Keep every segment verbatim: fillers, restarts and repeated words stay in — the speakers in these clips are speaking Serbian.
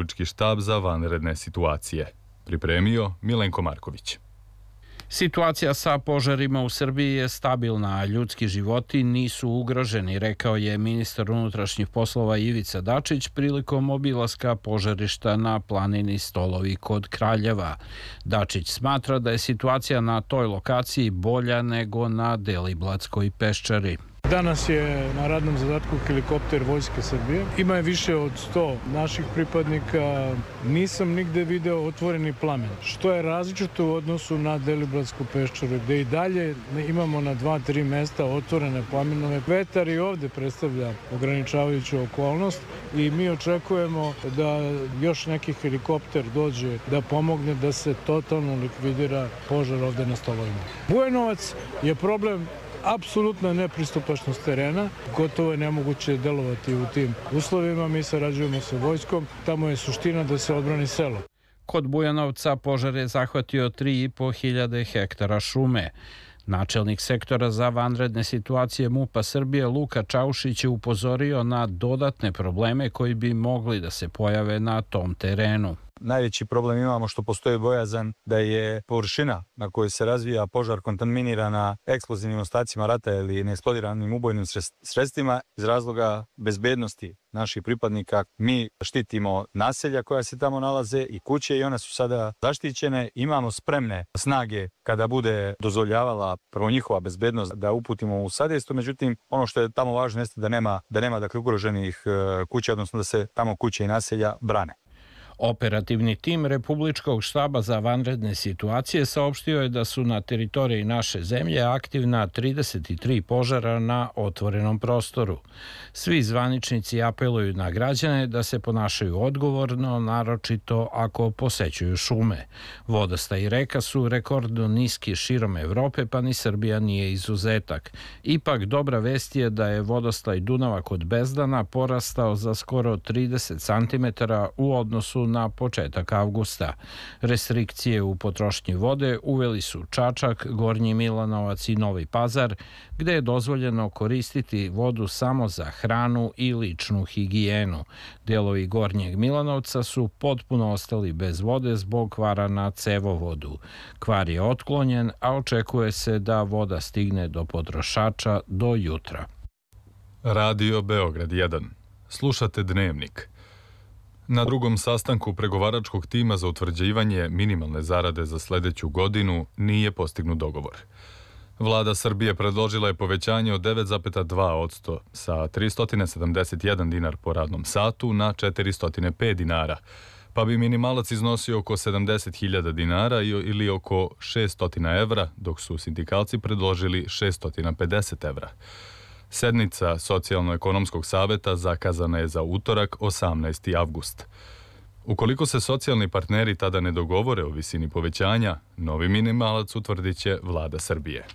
Republički štab za vanredne situacije. Pripremio Milenko Marković. Situacija sa požarima u Srbiji je stabilna, a ljudski životi nisu ugroženi, rekao je ministar unutrašnjih poslova Ivica Dačić prilikom obilaska požarišta na planini Stolovi kod Kraljeva. Dačić smatra da je situacija na toj lokaciji bolja nego na Deliblatskoj peščari. Danas je na radnom zadatku helikopter Vojske Srbije. Ima je više od sto naših pripadnika. Nisam nigde video otvoreni plamen, što je različito u odnosu na Deliblatsku peščaru, gde i dalje imamo na dva, tri mesta otvorene plamenove. Vetar i ovde predstavlja ograničavajuću okolnost i mi očekujemo da još neki helikopter dođe da pomogne da se totalno likvidira požar ovde na Stolovima. Bujanovac je problem apsolutna nepristupačnost terena, gotovo je nemoguće delovati u tim uslovima. Mi sarađujemo sa vojskom, tamo je suština da se odbrani selo. Kod Bujanovca požar je zahvatio tri i po hiljade hektara šume. Načelnik sektora za vanredne situacije MUP-a Srbije Luka Čaušić je upozorio na dodatne probleme koji bi mogli da se pojave na tom terenu. Najveći problem imamo što postoji bojazan da je površina na kojoj se razvija požar kontaminirana eksplozivnim ostacima rata ili neeksplodiranim ubojnim sredstvima iz razloga bezbednosti naših pripadnika. Mi štitimo naselja koja se tamo nalaze i kuće i one su sada zaštićene. Imamo spremne snage kada bude dozvoljavala prvo njihova bezbednost da uputimo u sadejstvo. Međutim, ono što je tamo važno jeste da nema, da nema dakle, ugroženih kuća, odnosno da se tamo kuće i naselja brane. Operativni tim Republičkog štaba za vanredne situacije saopštio je da su na teritoriji naše zemlje aktivna trideset tri požara na otvorenom prostoru. Svi zvaničnici apeluju na građane da se ponašaju odgovorno, naročito ako posećuju šume. Vodostaj i reka su rekordno niski širom Evrope, pa ni Srbija nije izuzetak. Ipak dobra vest je da je vodostaj Dunava kod Bezdana porastao za skoro trideset centimetara u odnosu na početak avgusta. Restrikcije u potrošnji vode uveli su Čačak, Gornji Milanovac i Novi Pazar, gde je dozvoljeno koristiti vodu samo za hranu i ličnu higijenu. Delovi Gornjeg Milanovca su potpuno ostali bez vode zbog kvara na cevovodu. Kvar je otklonjen, a očekuje se da voda stigne do potrošača do jutra. Radio Beograd jedan. Slušate Dnevnik. Na drugom sastanku pregovaračkog tima za utvrđivanje minimalne zarade za sledeću godinu nije postignut dogovor. Vlada Srbije predložila je povećanje od devet zarez dva posto sa tristo sedamdeset jedan dinar po radnom satu na četiristo pet dinara, pa bi minimalac iznosio oko sedamdeset hiljada dinara ili oko šesto evra, dok su sindikalci predložili šesto pedeset evra. Sednica Socijalno-ekonomskog saveta zakazana je za utorak, osamnaesti avgust. Ukoliko se socijalni partneri tada ne dogovore o visini povećanja, novi minimalac utvrdit će Vlada Srbije.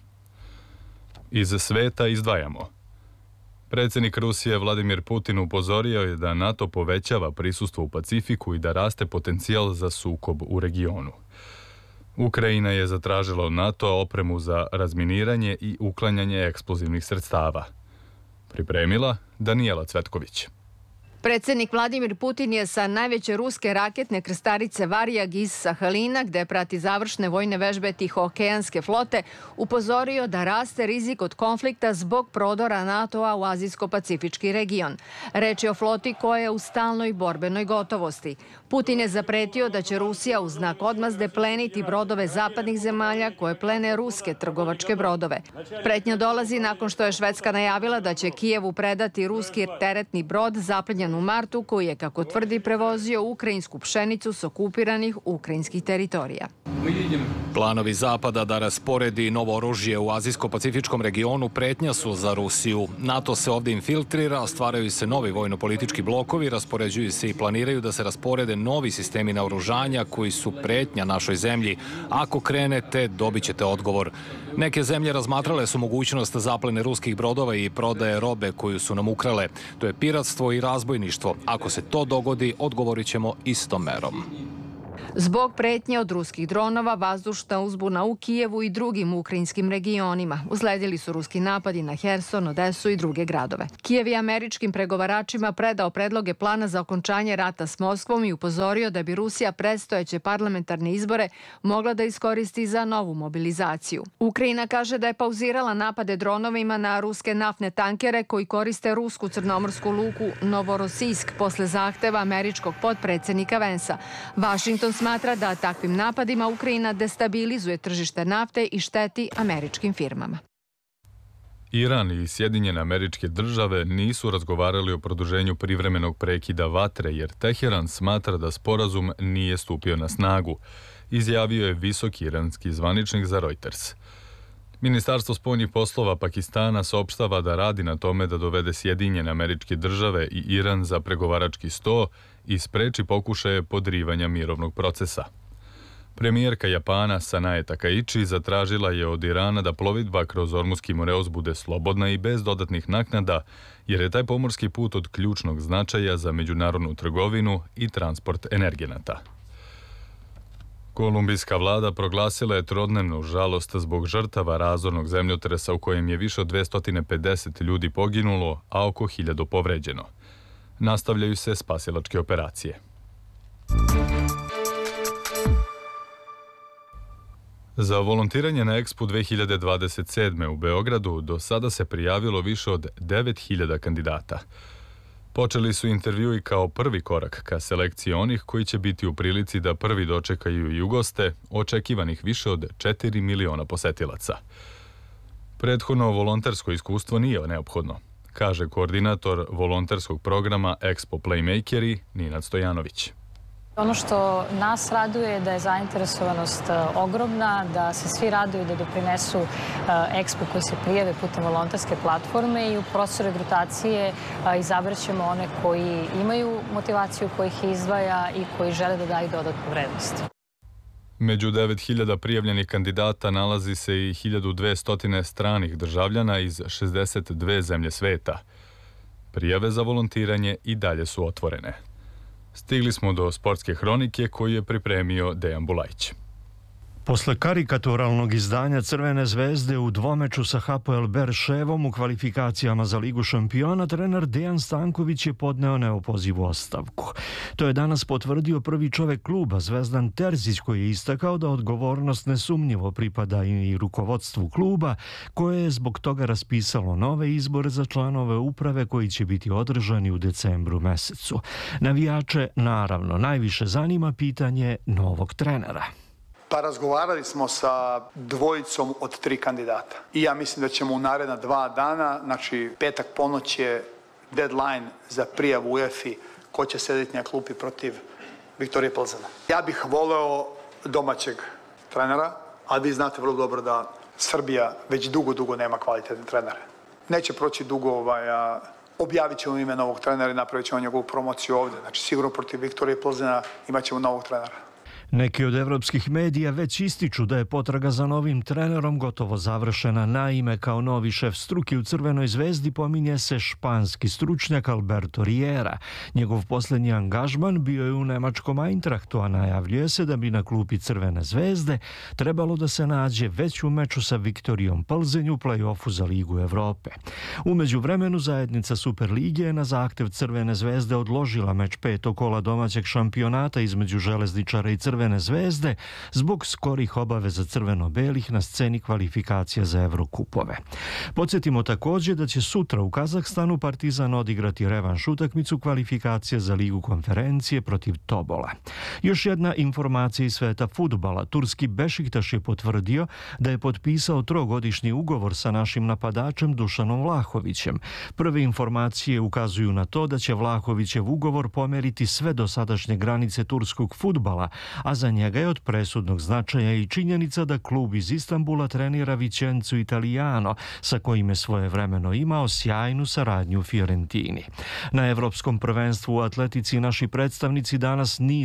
Iz sveta izdvajamo. Predsjednik Rusije Vladimir Putin upozorio je da NATO povećava prisustvo u Pacifiku i da raste potencijal za sukob u regionu. Ukrajina je zatražila od NATO opremu za razminiranje i uklanjanje eksplozivnih sredstava. Pripremila Danijela Cvetković. Predsjednik Vladimir Putin je sa najveće ruske raketne krstarice Varijag iz Sahalina, gde prati završne vojne vežbe Tihookeanske flote, upozorio da raste rizik od konflikta zbog prodora NATO-a u Azijsko-pacifički region. Reč je o floti koja je u stalnoj borbenoj gotovosti. Putin je zapretio da će Rusija u znak odmazde pleniti brodove zapadnih zemalja koje plene ruske trgovačke brodove. Pretnja dolazi nakon što je Švedska najavila da će Kijevu predati ruski teretni brod zapljenjen u martu, koji je, kako tvrdi, prevozio ukrajinsku pšenicu s okupiranih ukrajinskih teritorija. Planovi Zapada da rasporedi novo oružje u Azijsko-pacifičkom regionu pretnja su za Rusiju. NATO se ovdje infiltrira, stvaraju se novi vojno-politički blokovi, raspoređuju se i planiraju da se rasporede novi sistemi naoružanja koji su pretnja našoj zemlji. Ako krenete, dobit ćete odgovor. Neke zemlje razmatrale su mogućnost zaplene ruskih brodova i prodaje robe koju su nam ukrale. To je piratstvo i razbojništvo. Ako se to dogodi, odgovorit ćemo istom merom. Zbog pretnje od ruskih dronova, vazdušna uzbuna u Kijevu i drugim ukrajinskim regionima. Usledili su ruski napadi na Herson, Odesu i druge gradove. Kijev je američkim pregovaračima predao predloge plana za okončanje rata s Moskvom i upozorio da bi Rusija predstojeće parlamentarne izbore mogla da iskoristi za novu mobilizaciju. Ukrajina kaže da je pauzirala napade dronovima na ruske naftne tankere koji koriste rusku crnomorsku luku Novorosijsk posle zahteva američkog potpredsednika Vensa. Washington smatra da takvim napadima Ukrajina destabilizuje tržište nafte i šteti američkim firmama. Iran i Sjedinjene Američke Države nisu razgovarali o produženju privremenog prekida vatre jer Teheran smatra da sporazum nije stupio na snagu, izjavio je visoki iranski zvaničnik za Reuters. Ministarstvo spoljnih poslova Pakistana saopštava da radi na tome da dovede Sjedinjene Američke Države i Iran za pregovarački sto i spreči pokušaje podrivanja mirovnog procesa. Premijerka Japana Sanae Takaichi zatražila je od Irana da plovidba kroz Ormuski moreos bude slobodna i bez dodatnih naknada, jer je taj pomorski put od ključnog značaja za međunarodnu trgovinu i transport energenata. Kolumbijska vlada proglasila je trodnevnu žalost zbog žrtava razornog zemljotresa u kojem je više od dvesta pedeset ljudi poginulo, a oko hiljadu povređeno. Nastavljaju se spasilačke operacije. Za volontiranje na Expo dve hiljade dvadeset sedme. u Beogradu do sada se prijavilo više od devet hiljada kandidata. Počeli su intervjui kao prvi korak ka selekciji onih koji će biti u prilici da prvi dočekaju i ugoste očekivanih više od četiri miliona posetilaca. Prethodno volontersko iskustvo nije neophodno, kaže koordinator volonterskog programa Expo Playmakeri Ninad Stojanović. Ono što nas raduje je da je zainteresovanost ogromna, da se svi raduju da doprinesu Expo koji se prijave putem volonterske platforme i u procesu regrutacije izabraćemo one koji imaju motivaciju, koji ih izdvaja i koji žele da daju dodatnu vrednost. Među devet hiljada prijavljenih kandidata nalazi se i hiljadu dvesta stranih državljana iz šezdeset dve zemlje sveta. Prijave za volontiranje i dalje su otvorene. Stigli smo do sportske hronike koju je pripremio Dejan Bulajić. Posle karikaturalnog izdanja Crvene zvezde u dvomeču sa Hapoel Berševom u kvalifikacijama za Ligu šampiona, trener Dejan Stanković je podneo neopozivu ostavku. To je danas potvrdio prvi čovek kluba Zvezdan Terzić, koji je istakao da odgovornost nesumnjivo pripada i rukovodstvu kluba, koje je zbog toga raspisalo nove izbore za članove uprave koji će biti održani u decembru mesecu. Navijače, naravno, najviše zanima pitanje novog trenera. Pa razgovarali smo sa dvojicom od tri kandidata. I ja mislim da ćemo u naredna dva dana, znači petak ponoć je deadline za prijavu u UEFA ko će sedeti na klupi protiv Viktorije Plzena. Ja bih voleo domaćeg trenera, ali vi znate vrlo dobro da Srbija već dugo, dugo nema kvalitetne trenere. Neće proći dugo, ovaj, a objavit ćemo ime novog trenera i napravit ćemo njegovu promociju ovde. Znači sigurno protiv Viktorije Plzena imat ćemo novog trenera. Neki od evropskih medija već ističu da je potraga za novim trenerom gotovo završena. Naime, kao novi šef struke u Crvenoj zvezdi pominje se španski stručnjak Alberto Riera. Njegov posljednji angažman bio je u nemačkom Eintrachtu, a najavljuje se da bi na klupi Crvene zvezde trebalo da se nađe već u meču sa Viktorijom Plzen u play-offu za Ligu Evrope. U međuvremenu zajednica Superlige je na zahtev Crvene zvezde odložila meč petog kola domaćeg šampionata između Železničara i Crvene zvezde zbog skorih obaveza crveno-belih na sceni kvalifikacija za Evrokupove. Podsjetimo također da će sutra u Kazahstanu Partizan odigrati revanš utakmicu kvalifikacije za Ligu konferencije protiv Tobola. Još jedna informacija iz sveta fudbala. Turski Bešiktaš je potvrdio da je potpisao trogodišnji ugovor sa našim napadačem Dušanom Vlahovićem. Prve informacije ukazuju na to da će Vlahovićev ugovor pomeriti sve dosadašnje granice turskog fudbala, a za njega je od presudnog značaja i činjenica da klub iz Istanbula trenira Vicenzu Italiano, sa kojim je svojevremeno imao sjajnu saradnju u Fiorentini. Na Evropskom prvenstvu u atletici naši predstavnici danas nisu uspeli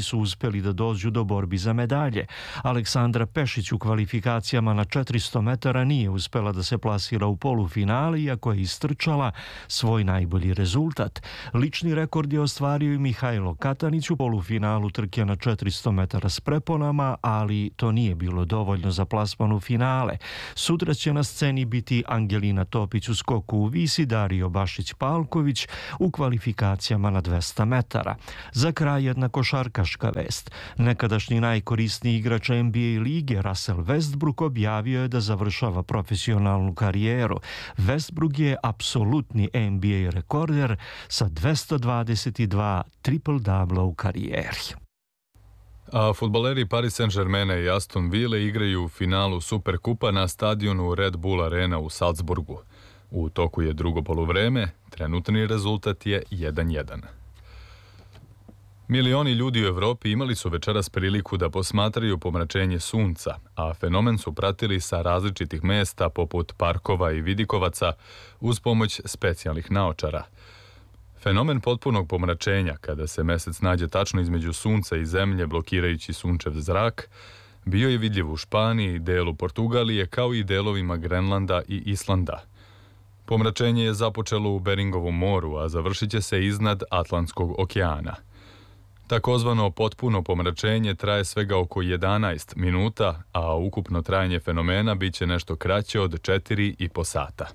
uspjeli da dođu do borbi za medalje. Aleksandra Pešić u kvalifikacijama na četiristo metara nije uspjela da se plasira u polufinale, iako je istrčala svoj najbolji rezultat. Lični rekord je ostvario i Mihajlo Katanić u polufinalu trke na četiristo metara s preponama, ali to nije bilo dovoljno za plasman u finale. Sutra će na sceni biti Angelina Topić u skoku u vis i Dario Bašić-Palković u kvalifikacijama na dvesta metara. Za kraj jedna košarkaška vest. Nekadašnji najkorisniji igrač N B A lige Russell Westbrook objavio je da završava profesionalnu karijeru. Westbrook je apsolutni N B A rekorder sa dvesta dvadeset dva triple-double u karijeri. A fudbaleri Paris Saint-Germaina i Aston Ville igraju u finalu Superkupa na stadionu Red Bull Arena u Salzburgu. U toku je drugo poluvreme, trenutni rezultat je jedan jedan. Milioni ljudi u Evropi imali su večeras priliku da posmatraju pomračenje sunca, a fenomen su pratili sa različitih mesta poput parkova i vidikovaca uz pomoć specijalnih naočara. Fenomen potpunog pomračenja, kada se mesec nađe tačno između sunca i zemlje blokirajući sunčev zrak, bio je vidljiv u Španiji, delu Portugalije, kao i delovima Grenlanda i Islanda. Pomračenje je započelo u Beringovom moru, a završit će se iznad Atlantskog okeana. Takozvano potpuno pomračenje traje svega oko jedanaest minuta, a ukupno trajanje fenomena biće nešto kraće od četiri i po sata.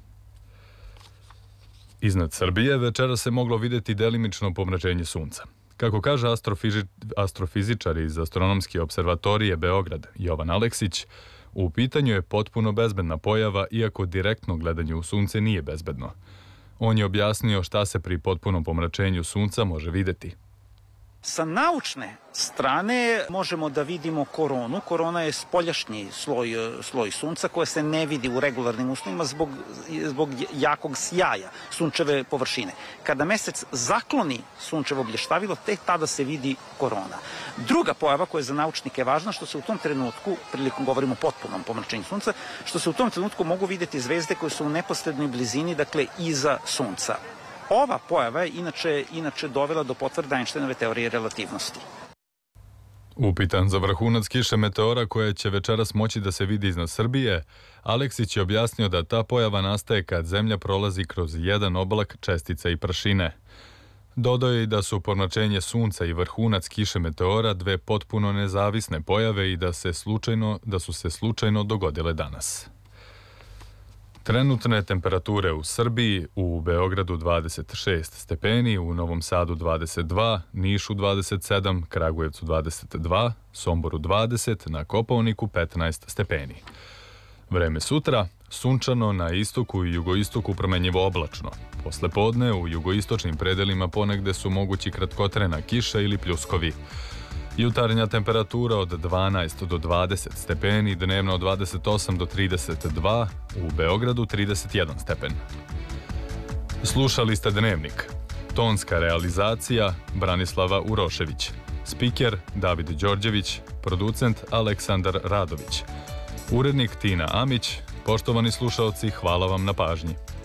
Iznad Srbije večera se moglo vidjeti delimično pomračenje sunca. Kako kaže astrofizi- astrofizičar iz Astronomske observatorije Beograd Jovan Aleksić, u pitanju je potpuno bezbedna pojava, iako direktno gledanje u sunce nije bezbedno. On je objasnio šta se pri potpunom pomračenju sunca može vidjeti. Sa naučne strane možemo da vidimo koronu. Korona je spoljašnji sloj, sloj sunca koja se ne vidi u regularnim uslovima zbog, zbog jakog sjaja sunčeve površine. Kada mesec zakloni sunčevo blještavilo, tek tada se vidi korona. Druga pojava koja je za naučnike važna, što se u tom trenutku, prilikom govorimo o potpunom pomračenju sunca, što se u tom trenutku mogu vidjeti zvezde koje su u neposrednoj blizini, dakle iza sunca. Ova pojava je inače, inače dovela do potvrde Einsteinove teorije relativnosti. Upitan za vrhunac kiše meteora koja će večeras moći da se vidi iznad Srbije, Aleksić je objasnio da ta pojava nastaje kad Zemlja prolazi kroz jedan oblak čestica i prašine. Dodao je i da su pomračenje sunca i vrhunac kiše meteora dve potpuno nezavisne pojave i da, se slučajno, da su se slučajno dogodile danas. Trenutne temperature u Srbiji: u Beogradu dvadeset šest stepeni, u Novom Sadu dvadeset dva, Nišu dvadeset sedam, Kragujevcu dvadeset dva, Somboru dvadeset, na Kopaoniku petnaest stepeni. Vreme sutra: sunčano, na istoku i jugoistoku promenjivo oblačno. Posle podne u jugoistočnim predelima ponegde su mogući kratkotrajna kiša ili pljuskovi. Jutarnja temperatura od dvanaest do dvadeset stepeni, dnevno od dvadeset osam do trideset dva, u Beogradu trideset jedan stepen. Slušali ste Dnevnik. Tonska realizacija Branislava Urošević. Spiker David Đorđević, producent Aleksandar Radović. Urednik Tina Amić. Poštovani slušaoci, hvala vam na pažnji.